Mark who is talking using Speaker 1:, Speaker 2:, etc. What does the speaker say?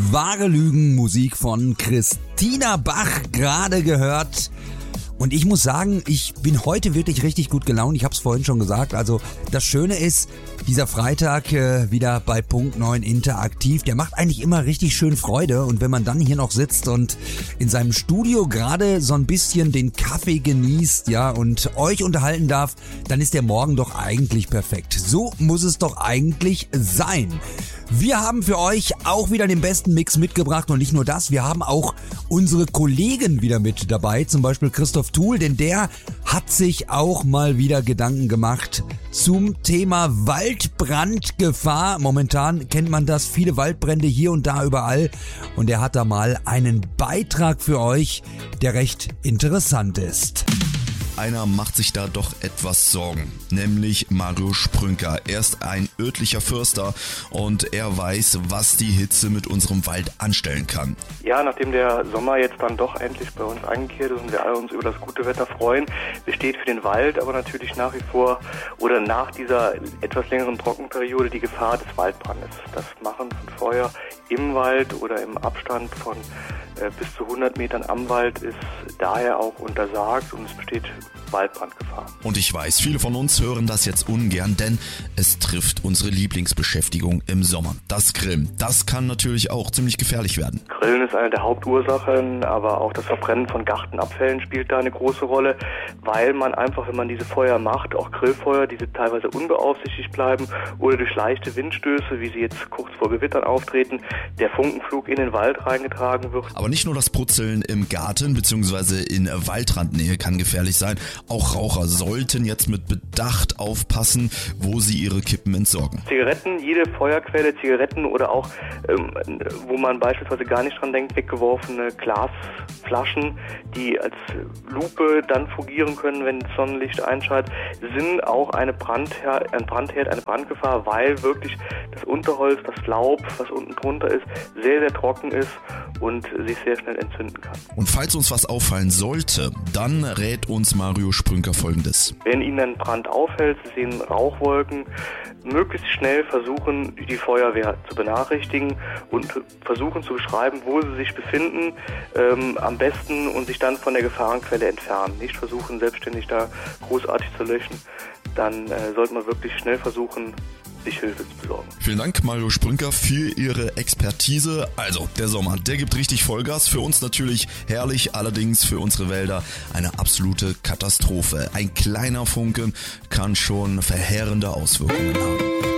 Speaker 1: Wahre Lügen, Musik von Christina Bach gerade gehört. Und ich muss sagen, ich bin heute wirklich richtig gut gelaunt. Ich habe es vorhin schon gesagt. Also das Schöne ist, dieser Freitag wieder bei Punkt 9 interaktiv. Der macht eigentlich immer richtig schön Freude. Und wenn man dann hier noch sitzt und in seinem Studio gerade so ein bisschen den Kaffee genießt, ja, und euch unterhalten darf, dann ist der Morgen doch eigentlich perfekt. So muss es doch eigentlich sein. Wir haben für euch auch wieder den besten Mix mitgebracht und nicht nur das, wir haben auch unsere Kollegen wieder mit dabei, zum Beispiel Christoph Thuhl, denn der hat sich auch mal wieder Gedanken gemacht zum Thema Waldbrandgefahr. Momentan kennt man das, viele Waldbrände hier und da überall und er hat da mal einen Beitrag für euch, der recht interessant ist.
Speaker 2: Einer macht sich da doch etwas Sorgen, nämlich Mario Sprünker. Er ist ein örtlicher Förster und er weiß, was die Hitze mit unserem Wald anstellen kann.
Speaker 3: Ja, nachdem der Sommer jetzt dann doch endlich bei uns eingekehrt ist und wir alle uns über das gute Wetter freuen, besteht für den Wald aber natürlich nach wie vor oder nach dieser etwas längeren Trockenperiode die Gefahr des Waldbrandes. Das Machen von Feuer im Wald oder im Abstand von bis zu 100 Metern am Wald ist daher auch untersagt und es besteht Waldbrandgefahr.
Speaker 2: Und ich weiß, viele von uns hören das jetzt ungern, denn es trifft unsere Lieblingsbeschäftigung im Sommer. Das Grillen, das kann natürlich auch ziemlich gefährlich werden.
Speaker 3: Grillen ist eine der Hauptursachen, aber auch das Verbrennen von Gartenabfällen spielt da eine große Rolle, weil man einfach, wenn man diese Feuer macht, auch Grillfeuer, diese teilweise unbeaufsichtigt bleiben oder durch leichte Windstöße, wie sie jetzt kurz vor Gewittern auftreten, der Funkenflug in den Wald reingetragen wird.
Speaker 2: Aber nicht nur das Putzeln im Garten bzw. in Waldrandnähe kann gefährlich sein. Auch Raucher sollten jetzt mit Bedacht aufpassen, wo sie ihre Kippen entsorgen.
Speaker 3: Zigaretten, jede Feuerquelle, Zigaretten oder auch, wo man beispielsweise gar nicht dran denkt, weggeworfene Glasflaschen, die als Lupe dann fungieren können, wenn das Sonnenlicht einschaltet, sind auch ein Brandherd, eine Brandgefahr, weil wirklich das Unterholz, das Laub, was unten drunter ist, sehr, sehr trocken ist und sich sehr schnell entzünden kann.
Speaker 2: Und falls uns was auffallen sollte, dann rät uns Mario Sprünker Folgendes.
Speaker 3: Wenn Ihnen ein Brand auffällt, Sie sehen Rauchwolken, möglichst schnell versuchen, die Feuerwehr zu benachrichtigen und versuchen zu beschreiben, wo sie sich befinden, am besten und sich dann von der Gefahrenquelle entfernen. Nicht versuchen, selbstständig da großartig zu löschen. Dann sollte man wirklich schnell versuchen, sich Hilfe zu besorgen.
Speaker 2: Vielen Dank, Mario Sprünker, für Ihre Expertise. Also, der Sommer, der gibt richtig Vollgas. Für uns natürlich herrlich, allerdings für unsere Wälder eine absolute Katastrophe. Ein kleiner Funken kann schon verheerende Auswirkungen haben.